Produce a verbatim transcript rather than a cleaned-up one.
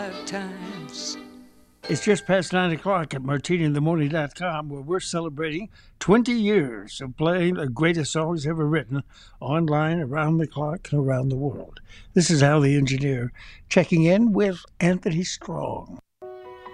bad times. It's just past nine o'clock at martini in the morning dot com, where we're celebrating twenty years of playing the greatest songs ever written online, around the clock, and around the world. This is Al the Engineer checking in with Anthony Strong.